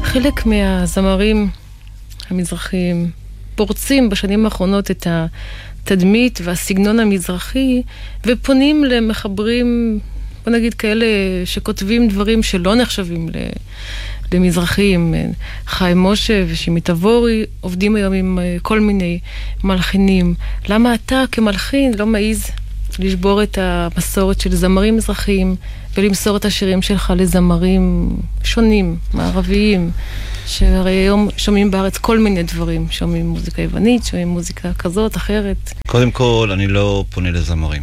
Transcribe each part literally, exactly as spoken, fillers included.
חלק מהזמרים המזרחיים פורצים בשנים האחרונות את התדמית והסגנון המזרחי, ופונים למחברים, בוא נגיד כאלה שכותבים דברים שלא נחשבים למזרחיים. חיים משה ושימי תבורי עובדים היום עם כל מיני מלחינים. למה אתה כמלחין לא מעיז לשבור את המסורת של זמרים מזרחיים ולמסור את השירים שלך לזמרים שונים, מערביים, שהרי היום שומעים בארץ כל מיני דברים, שומעים מוזיקה יוונית, שומעים מוזיקה כזאת, אחרת. קודם כל, אני לא פונה לזמרים.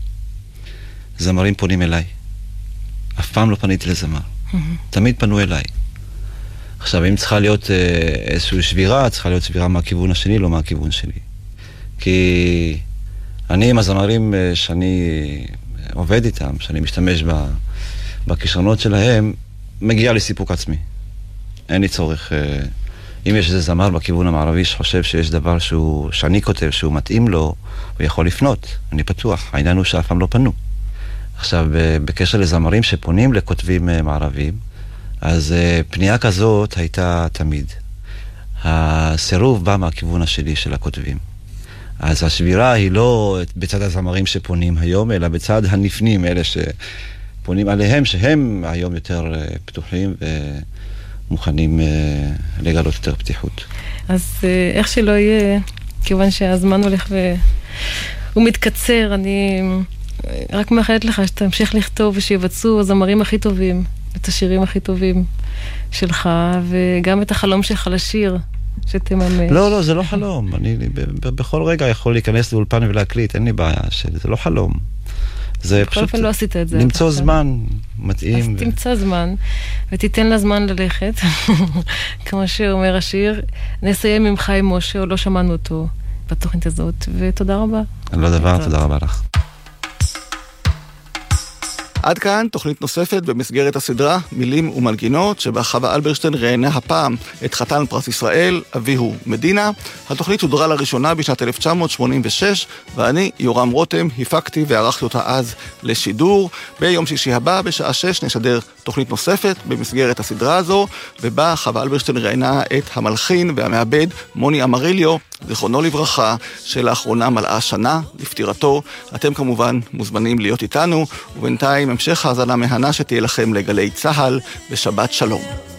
זמרים פונים אליי. אף פעם לא פניתי לזמר. Mm-hmm. תמיד פנו אליי. עכשיו, אם צריכה להיות איזושהי שבירה, צריכה להיות שבירה מהכיוון השני, לא מהכיוון שלי. כי אני עם הזמרים שאני עובד איתם, שאני משתמש בכישרונות שלהם, מגיע לסיפוק עצמי. אין לי צורך, אם יש איזה זמר בכיוון המערבי שחושב שיש דבר שהוא, שאני כותב, שהוא מתאים לו, הוא יכול לפנות, אני פתוח. העניין הוא שאף פעם לא פנו. עכשיו, בקשר לזמרים שפונים לכותבים מערבים, אז פנייה כזאת הייתה תמיד. הסירוב בא מהכיוון השלי של הכותבים. אז השבירה היא לא בצד הזמרים שפונים היום, אלא בצד הנפנים, אלה שפונים עליהם, שהם היום יותר פתוחים ומוכנים לגלות יותר פתיחות. אז איך שלא יהיה, כיוון שהזמן הולך והוא מתקצר, אני רק מאחלת לך שתמשיך לכתוב ושיבצעו הזמרים הכי טובים, את השירים הכי טובים שלך, וגם את החלום שלך לשיר. שתממש. לא, לא, זה לא חלום. אני בכל רגע יכול להיכנס לאולפן ולהקליט, אין לי בעיה, זה לא חלום. זה פשוט לא עשית את זה. למצוא זמן מתאים. אז תמצא זמן, ותיתן לה זמן ללכת, כמו שאומר השיר. נסיים עם חיים משה, או לא שמענו אותו בתוכנית הזאת, ותודה רבה. לא דבר, תודה רבה לך. עד כאן תוכנית נוספת במסגרת הסדרה מילים ומנגינות, שבה חווה אלברשטיין ראיינה הפעם את חתן פרס ישראל, אביהו מדינה. התוכנית הודרה לראשונה בשנת אלף תשע מאות שמונים ושש, ואני, יורם רותם, הפקתי וערכתי אותה אז לשידור. ביום שישי הבא, בשעה שש, נשדר תוכנית נוספת במסגרת הסדרה הזו, ובה חווה אלברשטיין ראיינה את המלחין והמעבד מוני אמריליו, זיכרונו לברכה, שלאחרונה מלאה שנה לפטירתו. אתם כמובן מוזמנים להיות איתנו, ובינתיים המשך האזנה מהנה שתהיה לכם לגלי צהל, בשבת שלום.